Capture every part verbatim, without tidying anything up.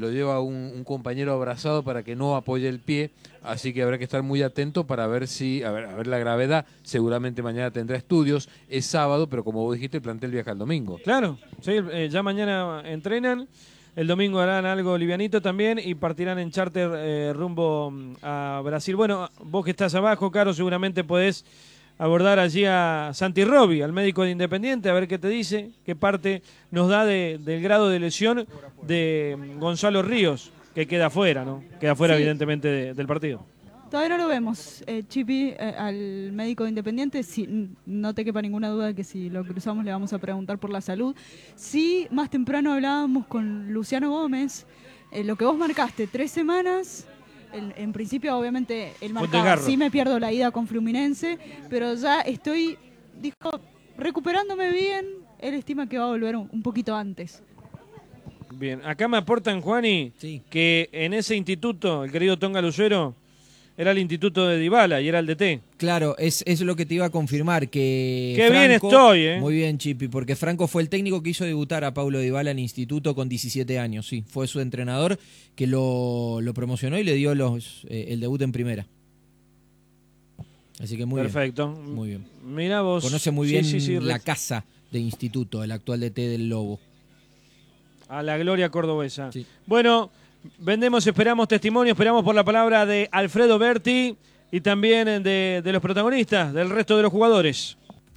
lo lleva un, un compañero abrazado para que no apoye el pie, así que habrá que estar muy atento para ver si, a ver, a ver la gravedad. Seguramente mañana tendrá estudios, es sábado, pero como vos dijiste, el plantel viaja el domingo. Claro, sí, eh, ya mañana entrenan, el domingo harán algo livianito también y partirán en charter eh, rumbo a Brasil. Bueno, vos que estás abajo, Caro, seguramente podés abordar allí a Santi Robi, al médico de Independiente, a ver qué te dice, qué parte nos da de, del grado de lesión de Gonzalo Ríos, que queda fuera, ¿no? Queda fuera, sí, evidentemente, de, del partido. Todavía no lo vemos, eh, Chipi, eh, al médico de Independiente, si, no te quepa ninguna duda de que si lo cruzamos le vamos a preguntar por la salud. Sí, más temprano hablábamos con Luciano Gómez, eh, lo que vos marcaste, tres semanas... En, en principio, obviamente, el marcado, sí me pierdo la ida con Fluminense, pero ya estoy, dijo, recuperándome bien. Él estima que va a volver un, un poquito antes. Bien, acá me aportan, Juani, sí, que en ese instituto, el querido Tonga Lucero, era el instituto de Dybala y era el D T. Claro, es, es lo que te iba a confirmar, que Qué Franco, bien estoy, ¿eh? Muy bien, Chipi, porque Franco fue el técnico que hizo debutar a Paulo Dybala en instituto con diecisiete años, sí. Fue su entrenador que lo, lo promocionó y le dio los, eh, el debut en primera. Así que muy Perfecto. bien. Perfecto. Muy bien. Mira vos. Conoce muy bien sí, sí, sí, la casa de instituto, el actual D T del Lobo. A la gloria cordobesa. Sí. Bueno, vendemos, esperamos testimonio, esperamos por la palabra de Alfredo Berti y también de, de los protagonistas, del resto de los jugadores.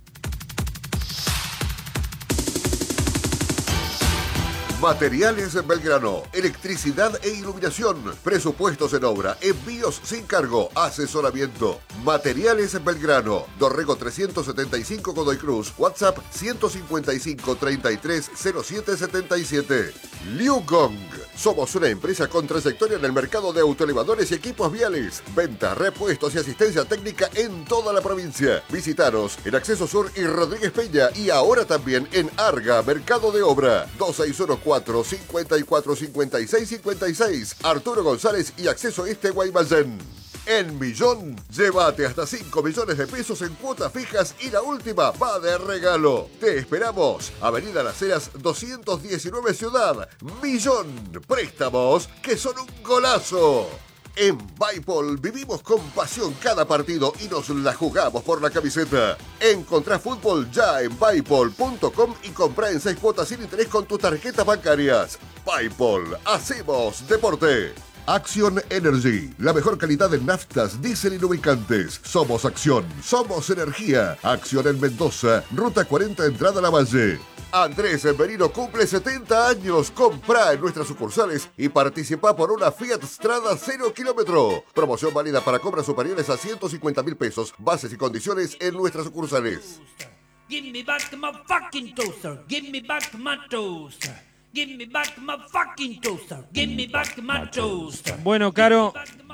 Materiales Belgrano, electricidad e iluminación, presupuestos en obra, envíos sin cargo, asesoramiento. Materiales Belgrano, Dorrego trescientos setenta y cinco Godoy Cruz, WhatsApp ciento cincuenta y cinco, treinta y tres, cero siete setenta y siete. Liu Gong, somos una empresa con trayectoria en el mercado de autoelevadores y equipos viales. Venta, repuestos y asistencia técnica en toda la provincia. Visitaros en Acceso Sur y Rodríguez Peña y ahora también en Arga, Mercado de Obra. dos seis uno cuatro, cinco cuatro, cinco seis cinco seis. Arturo González y Acceso Este Guaymallén. En Millón, llévate hasta cinco millones de pesos en cuotas fijas y la última va de regalo. Te esperamos. Avenida Las Heras doscientos diecinueve Ciudad. Millón. Préstamos que son un golazo. En Bipol vivimos con pasión cada partido y nos la jugamos por la camiseta. Encontrá fútbol ya en bipol punto com y comprá en seis cuotas sin interés con tus tarjetas bancarias. Bipol, hacemos deporte. Action Energy, la mejor calidad en naftas, diésel y lubricantes. Somos Acción, somos energía. Acción en Mendoza, Ruta cuarenta, entrada a La Valle. Andrés Merino cumple setenta años. Comprá en nuestras sucursales y participa por una Fiat Strada cero kilómetro. Promoción válida para compras superiores a ciento cincuenta mil pesos. Bases y condiciones en nuestras sucursales. Give me back my fucking toaster. Give me back my toaster. Give me back my fucking toaster. Give me back my toaster. Bueno, Caro,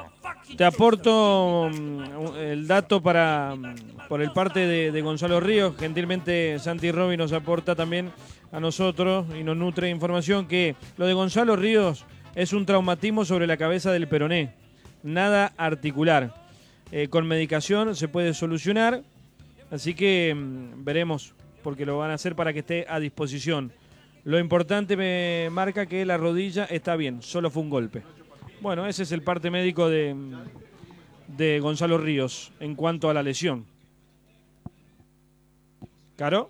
te aporto um, el dato para um, por el parte de, de Gonzalo Ríos. Gentilmente Santi Robi nos aporta también a nosotros y nos nutre información que lo de Gonzalo Ríos es un traumatismo sobre la cabeza del peroné. Nada articular. Eh, con medicación se puede solucionar, así que um, veremos, porque lo van a hacer para que esté a disposición. Lo importante me marca que la rodilla está bien, solo fue un golpe. Bueno, ese es el parte médico de, de Gonzalo Ríos en cuanto a la lesión. ¿Caro?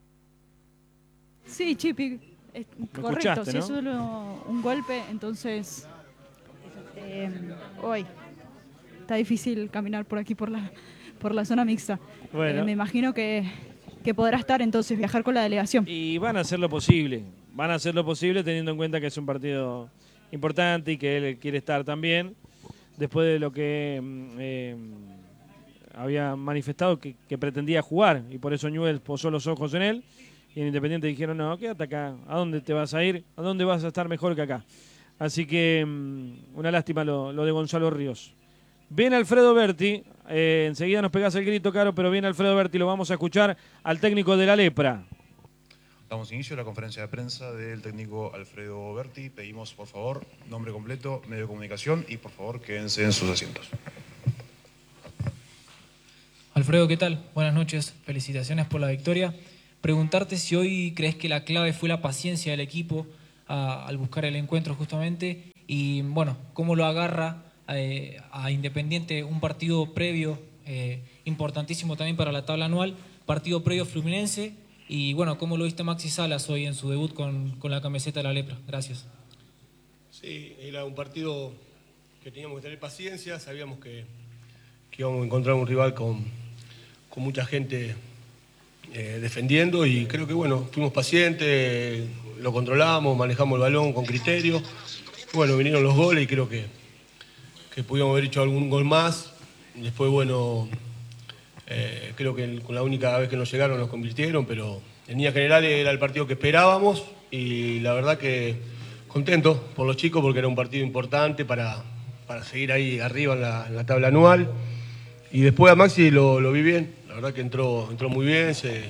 Sí, Chipi, es correcto, si ¿no? es solo un golpe, entonces eh, hoy está difícil caminar por aquí, por la, por la zona mixta. Bueno. Eh, me imagino que... que podrá estar entonces, viajar con la delegación. Y van a hacer lo posible, van a hacer lo posible teniendo en cuenta que es un partido importante y que él quiere estar también, después de lo que eh, había manifestado que, que pretendía jugar, y por eso Newell's posó los ojos en él, y en Independiente dijeron, no, quédate acá, ¿a dónde te vas a ir? ¿A dónde vas a estar mejor que acá? Así que una lástima lo, lo de Gonzalo Ríos. Viene Alfredo Berti, eh, enseguida nos pegás el grito, Caro, pero viene Alfredo Berti, lo vamos a escuchar al técnico de la Lepra. Damos inicio a la conferencia de prensa del técnico Alfredo Berti. Pedimos, por favor, nombre completo, medio de comunicación y, por favor, quédense en sus asientos. Alfredo, ¿qué tal? Buenas noches, felicitaciones por la victoria. Preguntarte si hoy crees que la clave fue la paciencia del equipo a, al buscar el encuentro justamente Y bueno, ¿cómo lo agarra eh, a Independiente un partido previo, eh, importantísimo también para la tabla anual, partido previo Fluminense? Y bueno, ¿cómo lo viste Maxi Salas hoy en su debut con, con la camiseta de la Lepra? Gracias. Sí, era un partido que teníamos que tener paciencia, sabíamos que, que íbamos a encontrar un rival con, con mucha gente eh, defendiendo y creo que bueno, fuimos pacientes, lo controlamos, manejamos el balón con criterio. Bueno, vinieron los goles y creo que, que pudimos haber hecho algún gol más. Después, bueno, eh, creo que con la única vez que nos llegaron nos convirtieron, pero en líneas generales era el partido que esperábamos y la verdad que contento por los chicos porque era un partido importante para, para seguir ahí arriba en la, en la tabla anual. Y después a Maxi lo, lo vi bien, la verdad que entró, entró muy bien, se,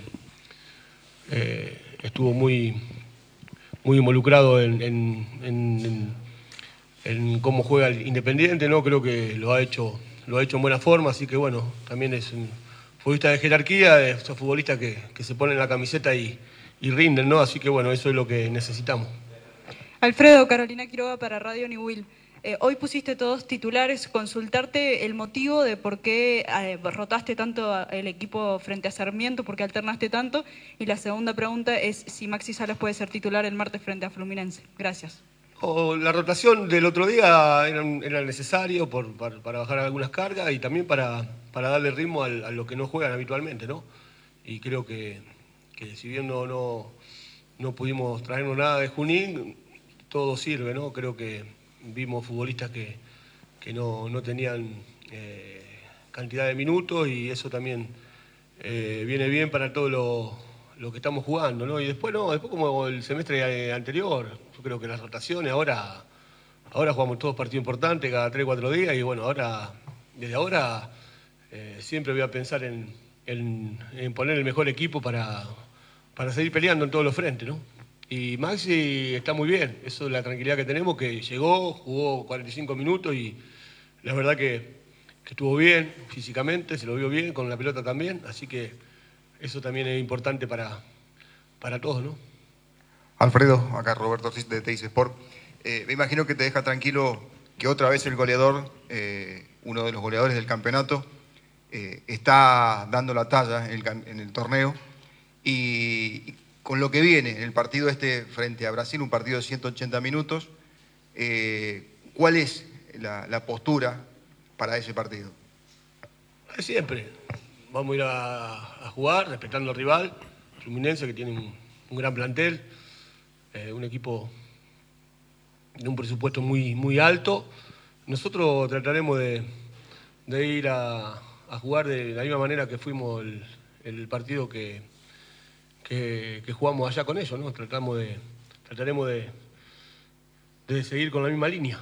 eh, estuvo muy, muy involucrado en, en, en, en cómo juega el Independiente, ¿no? Creo que lo ha hecho, lo ha hecho en buena forma, así que bueno, también es un futbolista de jerarquía, esos futbolistas que, que se ponen la camiseta y, y rinden, ¿no? Así que bueno, eso es lo que necesitamos. Alfredo, Carolina Quiroga para Radio Niwil. Eh, hoy pusiste todos titulares, consultarte el motivo de por qué eh, rotaste tanto el equipo frente a Sarmiento, por qué alternaste tanto. Y la segunda pregunta es si Maxi Salas puede ser titular el martes frente a Fluminense. Gracias. Oh, la rotación del otro día era, era necesario por, para, para bajar algunas cargas y también para, para darle ritmo al, a lo que no juegan habitualmente, ¿no? Y creo que, que si bien no, no, no pudimos traernos nada de Junín, todo sirve, ¿no? Creo que vimos futbolistas que, que no, no tenían eh, cantidad de minutos y eso también eh, viene bien para todo lo, lo que estamos jugando, ¿no? Y después no, después como el semestre anterior, yo creo que las rotaciones, ahora, ahora jugamos todos partidos importantes cada tres, cuatro días y bueno, ahora, desde ahora eh, siempre voy a pensar en, en, en poner el mejor equipo para, para seguir peleando en todos los frentes, ¿no? Y Maxi está muy bien, eso es la tranquilidad que tenemos, que llegó, jugó cuarenta y cinco minutos y la verdad que, que estuvo bien físicamente, se lo vio bien, con la pelota también, así que eso también es importante para, para todos, ¿no? Alfredo, acá Roberto Ortiz de Teis Sport. Eh, me imagino que te deja tranquilo que otra vez el goleador, eh, uno de los goleadores del campeonato, eh, está dando la talla en el, en el torneo y con lo que viene en el partido este frente a Brasil, un partido de ciento ochenta minutos, eh, ¿cuál es la, la postura para ese partido? Siempre. Vamos a ir a, a jugar, respetando al rival, Fluminense, que tiene un, un gran plantel, eh, un equipo de un presupuesto muy, muy alto. Nosotros trataremos de, de ir a, a jugar de la misma manera que fuimos el, el partido que, que, que jugamos allá con ellos, ¿no? Tratamos de, trataremos de, de seguir con la misma línea.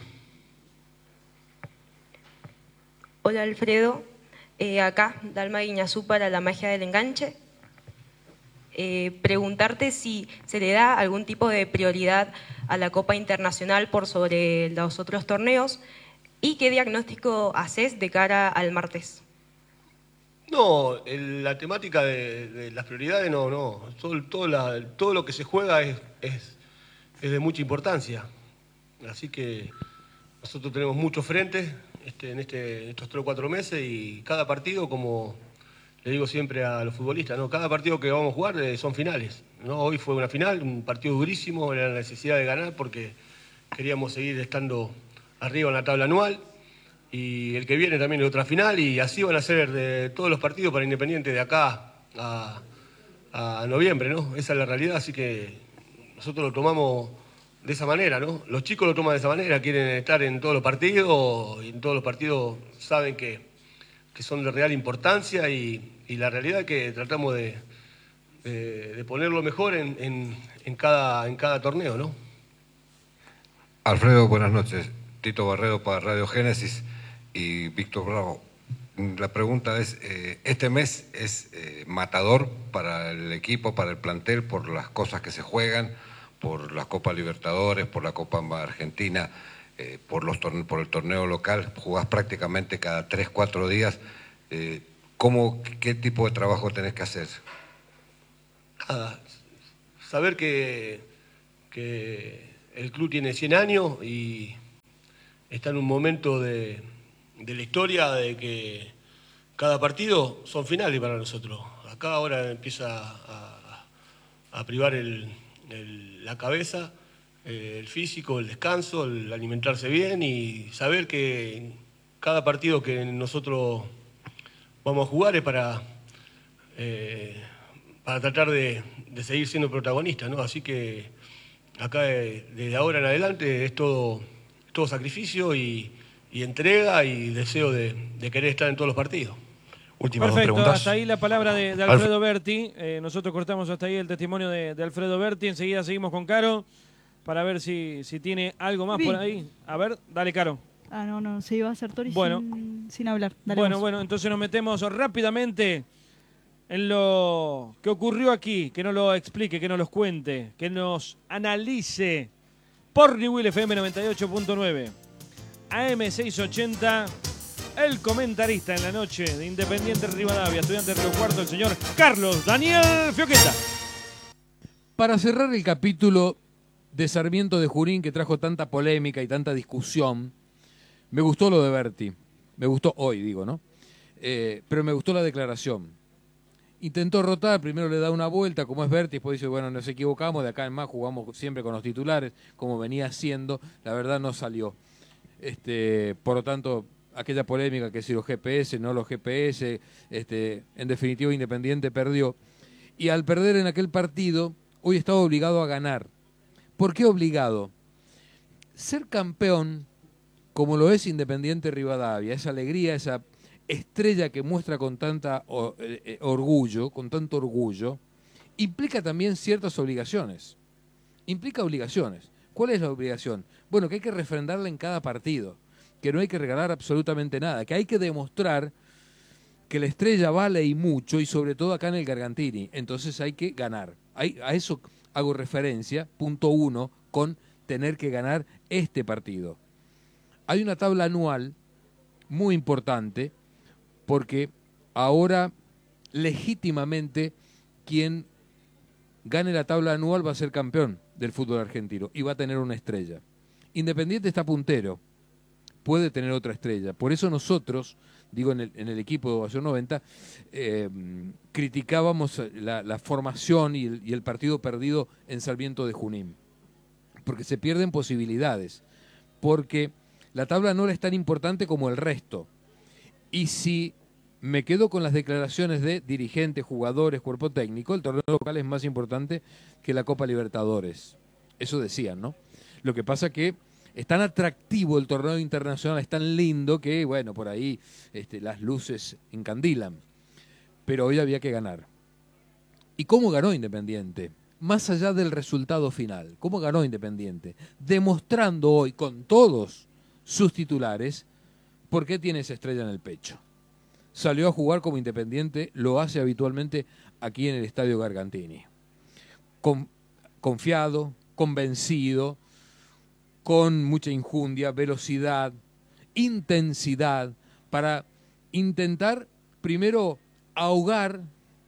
Hola Alfredo, eh, acá Dalma Guiñazú para La Magia del Enganche. Eh, preguntarte si se le da algún tipo de prioridad a la Copa Internacional por sobre los otros torneos y qué diagnóstico haces de cara al martes. No, el, la temática de, de las prioridades no, no. Todo, todo, la, todo lo que se juega es, es, es de mucha importancia. Así que nosotros tenemos muchos frentes este, en, este, en estos tres o cuatro meses y cada partido, como le digo siempre a los futbolistas, ¿no? Cada partido que vamos a jugar eh, son finales, ¿no? Hoy fue una final, un partido durísimo, era la necesidad de ganar porque queríamos seguir estando arriba en la tabla anual. Y el que viene también es otra final y así van a ser de todos los partidos para Independiente de acá a, a noviembre, ¿no? Esa es la realidad, así que nosotros lo tomamos de esa manera, ¿no? Los chicos lo toman de esa manera, quieren estar en todos los partidos y en todos los partidos saben que, que son de real importancia y, y la realidad es que tratamos de, de, de ponerlo mejor en, en, en, cada, en cada torneo, ¿no? Alfredo, buenas noches. Tito Barredo para Radio Génesis y Víctor Bravo. La pregunta es, eh, ¿este mes es eh, matador para el equipo, para el plantel, por las cosas que se juegan, por la Copa Libertadores, por la Copa Argentina, eh, por, los por el torneo local? Jugás prácticamente cada tres, cuatro días. Eh, ¿cómo, ¿Qué tipo de trabajo tenés que hacer? Nada, saber que, que el club tiene cien años y está en un momento de, de la historia de que cada partido son finales para nosotros. Acá ahora empieza a, a privar el, el, la cabeza, eh, el físico, el descanso, el alimentarse bien y saber que cada partido que nosotros vamos a jugar es para, eh, para tratar de, de seguir siendo protagonistas, ¿no? Así que acá desde ahora en adelante es todo, todo sacrificio y, y entrega y deseo de, de querer estar en todos los partidos. Últimas dos Perfecto, preguntas. hasta ahí la palabra de, de Alfredo Berti. Eh, nosotros cortamos hasta ahí el testimonio de, de Alfredo Berti. Enseguida seguimos con Caro para ver si, si tiene algo más Bien. por ahí. A ver, dale, Caro. Ah, no, no, se iba a hacer Tori Bueno. sin, sin hablar. Dale, Bueno, vamos. bueno, entonces nos metemos rápidamente en lo que ocurrió aquí. Que nos lo explique, que nos los cuente, que nos analice por Newell F M noventa y ocho punto nueve. A M seiscientos ochenta, el comentarista en la noche de Independiente Rivadavia, Estudiantes de Río Cuarto, el señor Carlos Daniel Fioqueta. Para cerrar el capítulo de Sarmiento de Junín, que trajo tanta polémica y tanta discusión, me gustó lo de Berti. Me gustó hoy, digo, ¿no? Eh, pero me gustó la declaración. Intentó rotar, primero le da una vuelta, como es Berti, después dice, bueno, nos equivocamos, de acá en más jugamos siempre con los titulares, como venía haciendo, la verdad no salió. Este, por lo tanto, aquella polémica que si los G P S, no los G P S, este, en definitiva Independiente perdió. Y al perder en aquel partido, hoy estaba obligado a ganar. ¿Por qué obligado? Ser campeón, como lo es Independiente Rivadavia, esa alegría, esa estrella que muestra con tanta o, eh, orgullo, con tanto orgullo, implica también ciertas obligaciones. Implica obligaciones. ¿Cuál es la obligación? Bueno, que hay que refrendarla en cada partido, que no hay que regalar absolutamente nada, que hay que demostrar que la estrella vale y mucho, y sobre todo acá en el Gargantini. Entonces hay que ganar. Hay, a eso hago referencia, punto uno, con tener que ganar este partido. Hay una tabla anual muy importante, porque ahora legítimamente quien gane la tabla anual va a ser campeón del fútbol argentino y va a tener una estrella. Independiente está puntero, puede tener otra estrella. Por eso nosotros, digo en el, en el equipo de Ovación noventa, eh, criticábamos la, la formación y el, y el partido perdido en Sarmiento de Junín, porque se pierden posibilidades, porque la tabla anual es tan importante como el resto. Y si me quedo con las declaraciones de dirigentes, jugadores, cuerpo técnico, el torneo local es más importante que la Copa Libertadores. Eso decían, ¿no? Lo que pasa que es tan atractivo el torneo internacional, es tan lindo que, bueno, por ahí este, las luces encandilan. Pero hoy había que ganar. ¿Y cómo ganó Independiente? Más allá del resultado final, ¿cómo ganó Independiente? Demostrando hoy con todos sus titulares por qué tiene esa estrella en el pecho. Salió a jugar como Independiente, lo hace habitualmente aquí en el Estadio Gargantini. Con, confiado, convencido, con mucha injundia, velocidad, intensidad, para intentar primero ahogar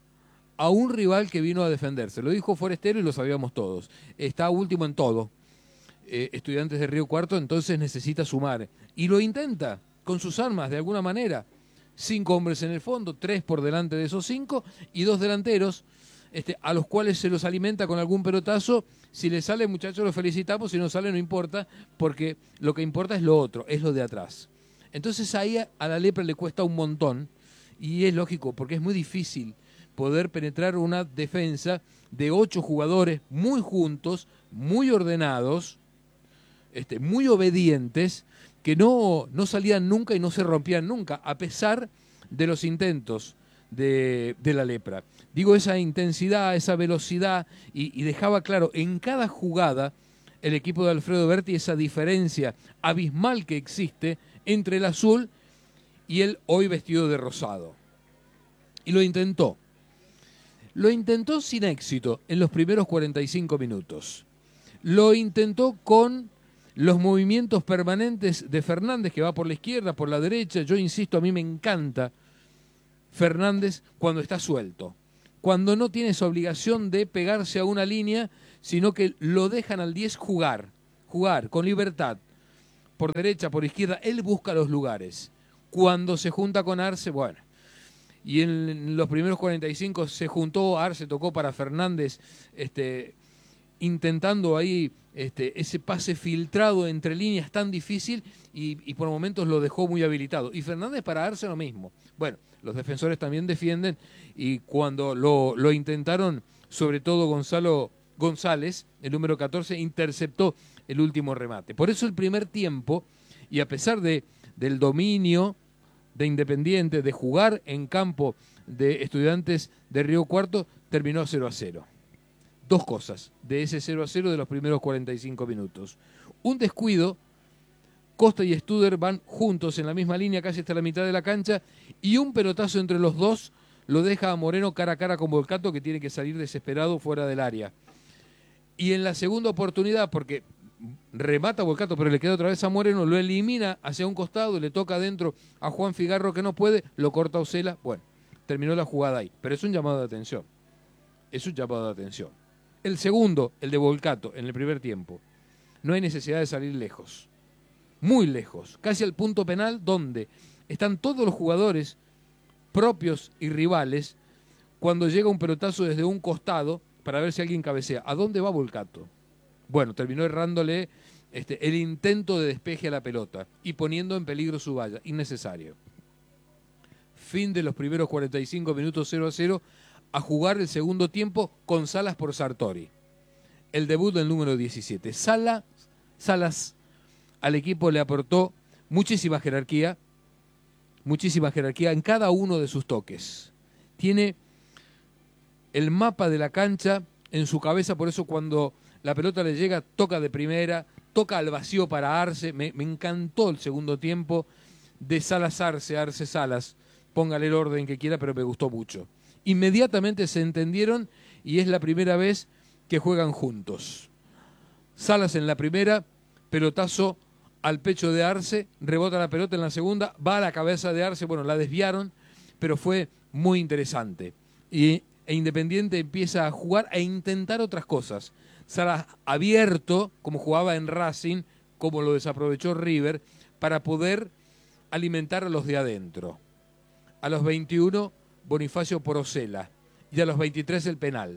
a un rival que vino a defenderse. Lo dijo Forestero y lo sabíamos todos. Está último en todo. Eh, Estudiantes de Río Cuarto, entonces necesita sumar. Y lo intenta con sus armas, de alguna manera. Cinco hombres en el fondo, tres por delante de esos cinco, y dos delanteros, este, a los cuales se los alimenta con algún pelotazo. Si le sale, muchachos, los felicitamos. Si no sale, no importa, porque lo que importa es lo otro, es lo de atrás. Entonces ahí a, a la Lepra le cuesta un montón, y es lógico, porque es muy difícil poder penetrar una defensa de ocho jugadores muy juntos, muy ordenados, este, muy obedientes, que no, no salían nunca y no se rompían nunca, a pesar de los intentos de, de la Lepra. Digo, esa intensidad, esa velocidad, y, y dejaba claro en cada jugada el equipo de Alfredo Berti esa diferencia abismal que existe entre el azul y el hoy vestido de rosado. Y lo intentó. Lo intentó sin éxito en los primeros cuarenta y cinco minutos. Lo intentó con los movimientos permanentes de Fernández, que va por la izquierda, por la derecha. Yo insisto, a mí me encanta Fernández cuando está suelto, cuando no tiene esa obligación de pegarse a una línea, sino que lo dejan al diez jugar, jugar con libertad, por derecha, por izquierda, él busca los lugares. Cuando se junta con Arce, bueno, y en los primeros cuarenta y cinco se juntó, Arce tocó para Fernández, este, intentando ahí este, ese pase filtrado entre líneas tan difícil y, y por momentos lo dejó muy habilitado. Y Fernández para Arce lo mismo. Bueno, los defensores también defienden y cuando lo, lo intentaron, sobre todo Gonzalo González, el número catorce, interceptó el último remate. Por eso el primer tiempo, y a pesar de, del dominio de Independiente, de jugar en campo de Estudiantes de Río Cuarto, terminó cero a cero. Dos cosas de ese cero a cero de los primeros cuarenta y cinco minutos. Un descuido, Costa y Studer van juntos en la misma línea casi hasta la mitad de la cancha y un pelotazo entre los dos lo deja a Moreno cara a cara con Volcato, que tiene que salir desesperado fuera del área. Y en la segunda oportunidad, porque remata Volcato pero le queda otra vez a Moreno, lo elimina hacia un costado, le toca adentro a Juan Figarro que no puede, lo corta Osela, bueno, terminó la jugada ahí. Pero es un llamado de atención, es un llamado de atención. El segundo, el de Volcato, en el primer tiempo. No hay necesidad de salir lejos, muy lejos, casi al punto penal donde están todos los jugadores propios y rivales cuando llega un pelotazo desde un costado para ver si alguien cabecea. ¿A dónde va Volcato? Bueno, terminó errándole este, el intento de despeje a la pelota y poniendo en peligro su valla, innecesario. Fin de los primeros cuarenta y cinco minutos cero a cero, a jugar el segundo tiempo con Salas por Sartori. El debut del número diecisiete. Sala, Salas al equipo le aportó muchísima jerarquía, muchísima jerarquía en cada uno de sus toques. Tiene el mapa de la cancha en su cabeza, por eso cuando la pelota le llega, toca de primera, toca al vacío para Arce. Me, me encantó el segundo tiempo de Salas Arce, Arce Salas. Póngale el orden que quiera, pero me gustó mucho. Inmediatamente se entendieron y es la primera vez que juegan juntos. Salas en la primera, pelotazo al pecho de Arce, rebota la pelota en la segunda, va a la cabeza de Arce, bueno, la desviaron, pero fue muy interesante. Y, e Independiente empieza a jugar e intentar otras cosas. Salas abierto, como jugaba en Racing, como lo desaprovechó River, para poder alimentar a los de adentro. A los veintiuno, Bonifacio por Osela, y a los veintitrés el penal.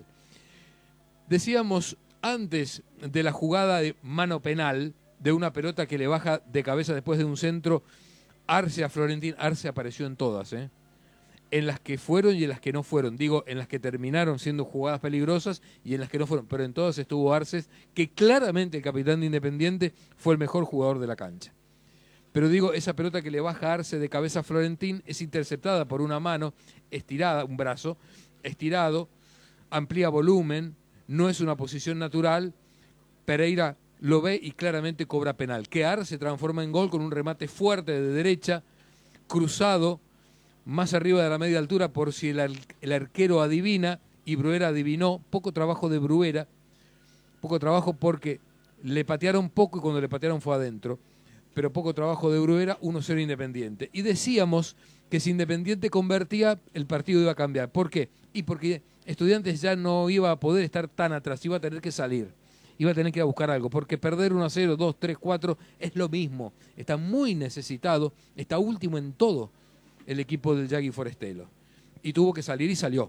Decíamos antes de la jugada de mano penal, de una pelota que le baja de cabeza después de un centro, Arce a Florentín. Arce apareció en todas, ¿eh? En las que fueron y en las que no fueron. Digo, en las que terminaron siendo jugadas peligrosas y en las que no fueron. Pero en todas estuvo Arce, que claramente el capitán de Independiente fue el mejor jugador de la cancha. Pero digo, esa pelota que le baja a Arce de cabeza a Florentín es interceptada por una mano estirada, un brazo estirado, amplía volumen, no es una posición natural. Pereira lo ve y claramente cobra penal. Que Arce se transforma en gol con un remate fuerte de derecha, cruzado, más arriba de la media altura por si el, ar el arquero adivina, y Bruera adivinó. Poco trabajo de Bruera, poco trabajo porque le patearon poco y cuando le patearon fue adentro, pero poco trabajo de Bruera, uno cero Independiente. Y decíamos que si Independiente convertía, el partido iba a cambiar. ¿Por qué? Y porque Estudiantes ya no iba a poder estar tan atrás, iba a tener que salir, iba a tener que ir a buscar algo, porque perder uno a cero, dos, tres, cuatro es lo mismo. Está muy necesitado, está último en todo el equipo del Yagui Forestelo. Y tuvo que salir y salió.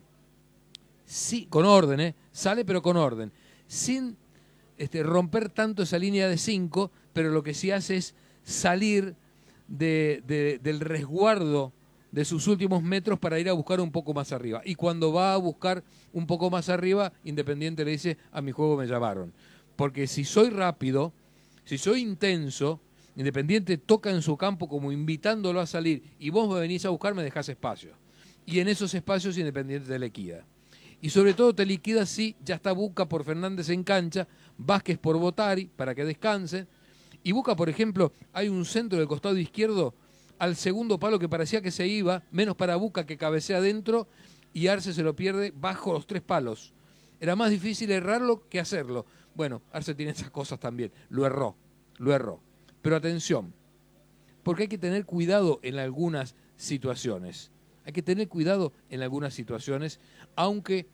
Sí, con orden, ¿eh? Sale pero con orden. Sin este, romper tanto esa línea de cinco, pero lo que sí hace es salir de, de, del resguardo de sus últimos metros para ir a buscar un poco más arriba. Y cuando va a buscar un poco más arriba, Independiente le dice, a mi juego me llamaron. Porque si soy rápido, si soy intenso, Independiente toca en su campo como invitándolo a salir y vos me venís a buscar, me dejás espacio. Y en esos espacios Independiente te liquida. Y sobre todo te liquida si ya está Buca por Fernández en cancha, Vázquez por Botari para que descansen. Y Buca, por ejemplo, hay un centro del costado izquierdo al segundo palo que parecía que se iba, menos para Buca que cabecea adentro y Arce se lo pierde bajo los tres palos. Era más difícil errarlo que hacerlo. Bueno, Arce tiene esas cosas también. Lo erró, lo erró. Pero atención, porque hay que tener cuidado en algunas situaciones. Hay que tener cuidado en algunas situaciones, aunque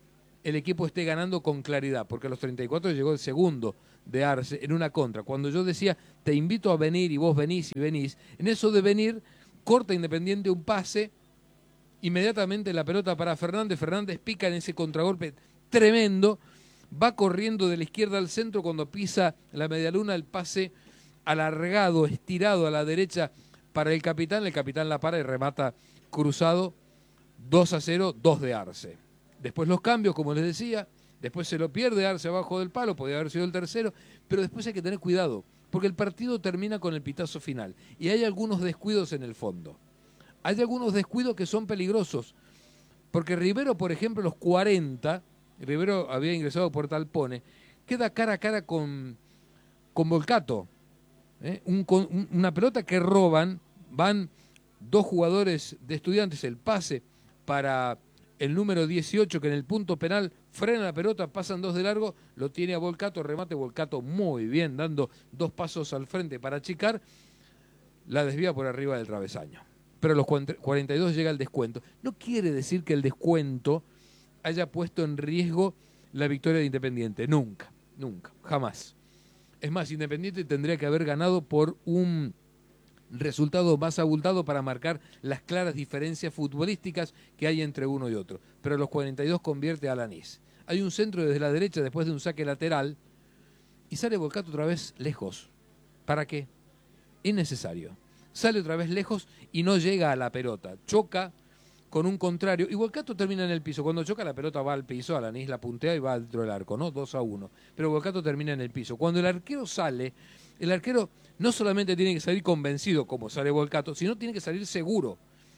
el equipo esté ganando con claridad, porque a los treinta y cuatro llegó el segundo de Arce en una contra. Cuando yo decía, te invito a venir y vos venís y venís, en eso de venir, corta Independiente un pase, inmediatamente la pelota para Fernández, Fernández pica en ese contragolpe tremendo, va corriendo de la izquierda al centro, cuando pisa la medialuna, el pase alargado, estirado a la derecha para el capitán, el capitán la para y remata cruzado, dos a cero, dos de Arce. Después los cambios, como les decía, después se lo pierde Arce abajo del palo, podía haber sido el tercero, pero después hay que tener cuidado, porque el partido termina con el pitazo final y hay algunos descuidos en el fondo. Hay algunos descuidos que son peligrosos, porque Rivero, por ejemplo, los cuarenta, Rivero había ingresado por Talpone, queda cara a cara con, con Volcato. ¿eh? Un, un, una pelota que roban, van dos jugadores de Estudiantes, el pase para el número dieciocho, que en el punto penal frena la pelota, pasan dos de largo, lo tiene a Volcato, remate Volcato muy bien, dando dos pasos al frente para achicar, la desvía por arriba del travesaño. Pero a los cuarenta y dos llega el descuento. No quiere decir que el descuento haya puesto en riesgo la victoria de Independiente. Nunca, nunca, jamás. Es más, Independiente tendría que haber ganado por un resultado más abultado para marcar las claras diferencias futbolísticas que hay entre uno y otro. Pero a los cuarenta y dos convierte a Alanís. Hay un centro desde la derecha después de un saque lateral y sale Volcato otra vez lejos. ¿Para qué? Innecesario. Sale otra vez lejos y no llega a la pelota. Choca con un contrario. Y Volcato termina en el piso. Cuando choca la pelota va al piso, Alanís la puntea y va dentro del arco, ¿no? dos a uno. Pero Volcato termina en el piso. Cuando el arquero sale, el arquero no solamente tiene que salir convencido, como sale Volcato, sino tiene que salir seguro.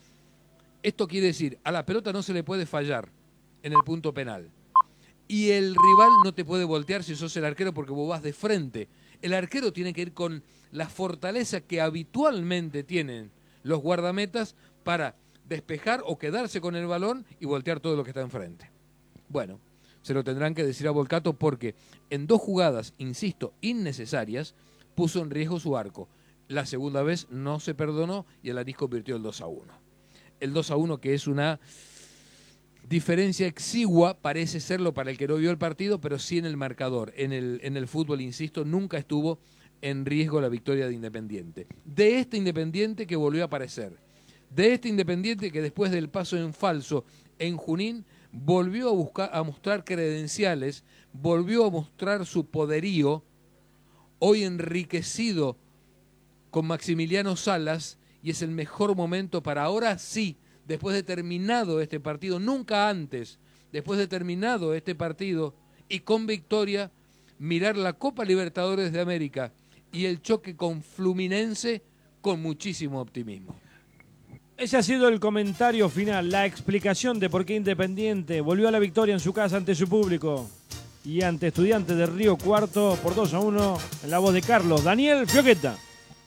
Esto quiere decir, a la pelota no se le puede fallar en el punto penal. Y el rival no te puede voltear si sos el arquero porque vos vas de frente. El arquero tiene que ir con la fortaleza que habitualmente tienen los guardametas para despejar o quedarse con el balón y voltear todo lo que está enfrente. Bueno, se lo tendrán que decir a Volcato porque en dos jugadas, insisto, innecesarias, puso en riesgo su arco. La segunda vez no se perdonó y Alanís convirtió el dos a uno. El dos a uno que es una diferencia exigua, parece serlo para el que no vio el partido, pero sí en el marcador. En el, en el fútbol, insisto, nunca estuvo en riesgo la victoria de Independiente. De este Independiente que volvió a aparecer. De este Independiente que después del paso en falso en Junín volvió a, buscar, a mostrar credenciales, volvió a mostrar su poderío, hoy enriquecido con Maximiliano Salas, y es el mejor momento para ahora sí, después de terminado este partido, nunca antes, después de terminado este partido y con victoria, mirar la Copa Libertadores de América y el choque con Fluminense con muchísimo optimismo. Ese ha sido el comentario final, la explicación de por qué Independiente volvió a la victoria en su casa ante su público y ante Estudiantes de Río Cuarto por dos a uno en la voz de Carlos Daniel Fioqueta.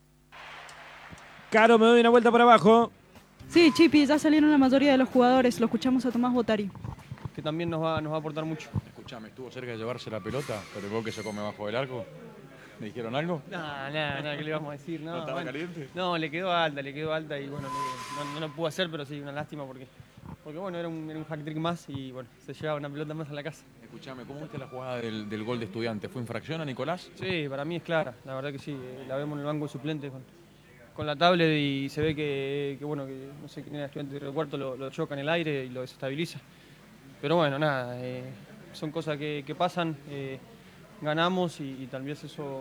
Caro, me doy una vuelta para abajo. Sí, Chipi, ya salieron la mayoría de los jugadores. Lo escuchamos a Tomás Botari. Que también nos va, nos va a aportar mucho. Escuchame, estuvo cerca de llevarse la pelota, pero el gol que se come bajo del arco. ¿Me dijeron algo? No, nada, nada, ¿qué le vamos a decir? No, ¿No estaba bueno, caliente? No, le quedó alta, le quedó alta y bueno, no, no lo pudo hacer, pero sí, una lástima porque, porque bueno, era un, era un hack trick más y bueno, se llevaba una pelota más a la casa. Escuchame, ¿cómo viste la jugada del, del gol de Estudiantes? ¿Fue infracción a Nicolás? Sí, para mí es clara, la verdad que sí, la vemos en el banco de suplentes con, con la tablet y se ve que, que bueno, que no sé quién era Estudiante de Río Cuarto, lo, lo choca en el aire y lo desestabiliza. Pero bueno, nada, eh, son cosas que, que pasan, eh, ganamos y, y tal vez eso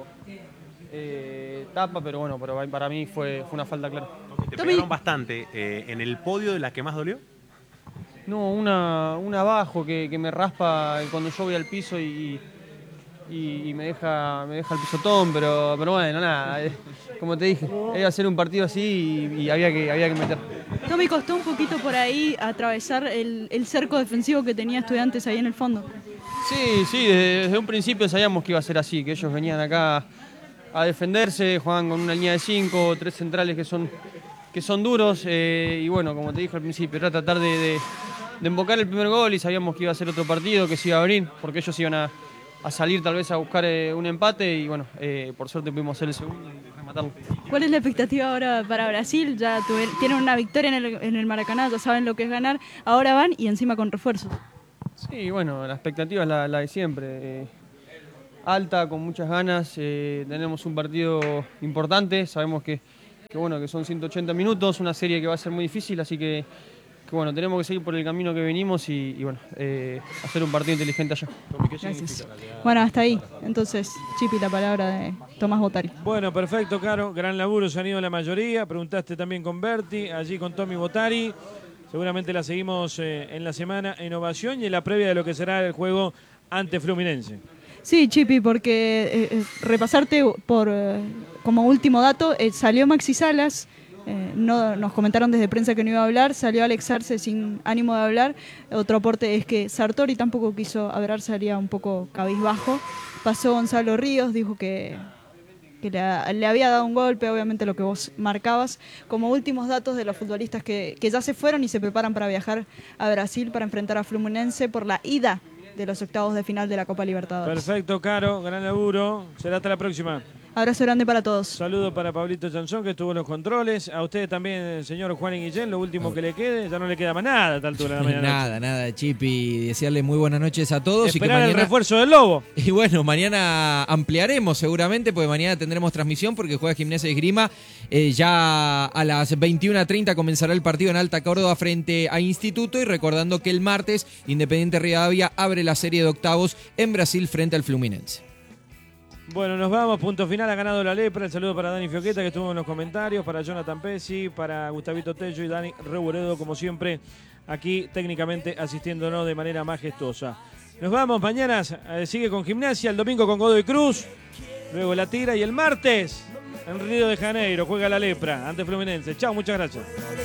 eh, tapa, pero bueno, pero para mí fue, fue una falta clara. ¿Te pegaron bastante eh, en el podio de la que más dolió? No, una, una abajo que, que me raspa cuando yo voy al piso y, y, y me deja me deja el pisotón, pero, pero bueno, nada, eh, como te dije, iba a ser un partido así y, y había, que, había que meter. Tommy, costó un poquito por ahí atravesar el, el cerco defensivo que tenía Estudiantes ahí en el fondo. Sí, sí, desde, desde un principio sabíamos que iba a ser así, que ellos venían acá a defenderse, jugaban con una línea de cinco, tres centrales que son, que son duros eh, y bueno, como te dije al principio, era tratar de, de, de embocar el primer gol y sabíamos que iba a ser otro partido, que se iba a abrir, porque ellos iban a, a salir tal vez a buscar eh, un empate y bueno, eh, por suerte pudimos hacer el segundo y rematarlo. ¿Cuál es la expectativa ahora para Brasil? Ya tuvieron, tienen una victoria en el, en el Maracaná, ya saben lo que es ganar, ahora van y encima con refuerzos. Sí, bueno, la expectativa es la, la de siempre. Eh, alta, con muchas ganas. Eh, tenemos un partido importante. Sabemos que, que, bueno, que son ciento ochenta minutos, una serie que va a ser muy difícil, así que, que bueno, tenemos que seguir por el camino que venimos y, y bueno, eh, hacer un partido inteligente allá. Gracias. Bueno, hasta ahí. Entonces, Chipi, la palabra de Tomás Botari. Bueno, perfecto, Caro. Gran laburo, se han ido la mayoría. Preguntaste también con Berti, allí con Tommy Botari. Seguramente la seguimos eh, en la semana en Ovación y en la previa de lo que será el juego ante Fluminense. Sí, Chipi, porque eh, repasarte por eh, como último dato, eh, salió Maxi Salas, eh, no, nos comentaron desde prensa que no iba a hablar, salió Alex Arce sin ánimo de hablar. Otro aporte es que Sartori tampoco quiso hablar, salía un poco cabizbajo. Pasó Gonzalo Ríos, dijo que... que le, le había dado un golpe, obviamente lo que vos marcabas, como últimos datos de los futbolistas que, que ya se fueron y se preparan para viajar a Brasil para enfrentar a Fluminense por la ida de los octavos de final de la Copa Libertadores. Perfecto, Caro, gran laburo. Será hasta la próxima. Abrazo grande para todos. Saludo para Pablito Chanzón, que estuvo en los controles. A usted también, señor Juan y Guillén, lo último que le quede, ya no le queda más nada a esta altura de la mañana. Nada, nada, Chipi. Desearle muy buenas noches a todos. Esperar y que mañana... el refuerzo del Lobo. Y bueno, mañana ampliaremos seguramente, porque mañana tendremos transmisión, porque juega Gimnasia y Esgrima. Eh, ya a las veintiuna treinta comenzará el partido en Alta Córdoba frente a Instituto. Y recordando que el martes, Independiente Rivadavia abre la serie de octavos en Brasil frente al Fluminense. Bueno, nos vamos, punto final, ha ganado la Lepra. El saludo para Dani Fioqueta, que estuvo en los comentarios, para Jonathan Pesci, para Gustavito Tello y Dani Reboredo, como siempre, aquí técnicamente asistiéndonos de manera majestuosa. Nos vamos, mañana eh, sigue con Gimnasia, el domingo con Godoy Cruz, luego la Tira y el martes en Río de Janeiro juega la Lepra ante Fluminense. Chao, muchas gracias.